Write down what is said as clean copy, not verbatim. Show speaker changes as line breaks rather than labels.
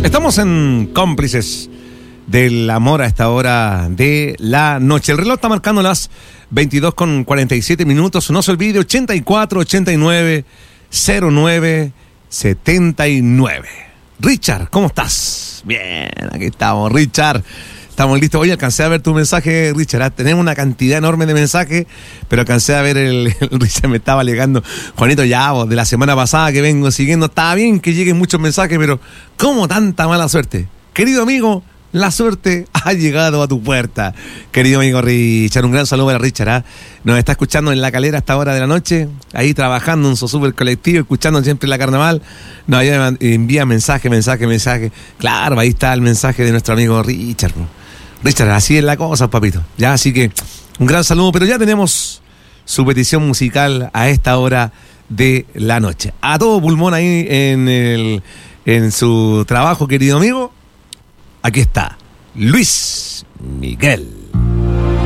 Estamos en Cómplices del Amor a esta hora de la noche. El reloj está marcando las 22:47. No se olvide, 84 89 09 79. Richard, ¿cómo estás? Bien, aquí estamos, Richard. Estamos listos. Hoy alcancé a ver tu mensaje, Richard. Tenemos una cantidad enorme de mensajes, pero alcancé a ver el Richard me estaba alegando. Juanito, ya vos, de la semana pasada que vengo siguiendo, está bien que lleguen muchos mensajes, pero ¿cómo tanta mala suerte? Querido amigo, la suerte ha llegado a tu puerta. Querido amigo Richard, un gran saludo para Richard. Nos está escuchando en La Calera a esta hora de la noche, ahí trabajando en su super colectivo, escuchando siempre la carnaval. Nos envía mensaje. Claro, ahí está el mensaje de nuestro amigo Richard. Richard, así es la cosa, papito. Ya, así que un gran saludo, pero ya tenemos su petición musical a esta hora de la noche. A todo pulmón ahí en su trabajo, querido amigo. Aquí está Luis Miguel.